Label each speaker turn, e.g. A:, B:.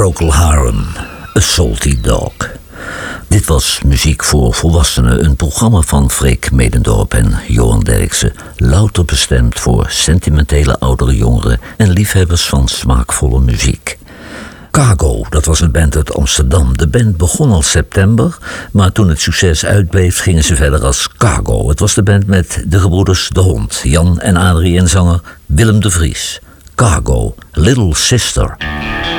A: Procol Harum, A Salty Dog. Dit was Muziek voor Volwassenen, een programma van Freek Medendorp en Johan Derksen. Louter bestemd voor sentimentele oudere jongeren en liefhebbers van smaakvolle muziek. Cargo, dat was een band uit Amsterdam. De band begon al september, maar toen het succes uitbleef gingen ze verder als Cargo. Het was de band met de gebroeders De Hond, Jan en Adrie en zanger Willem de Vries. Cargo, Little Sister.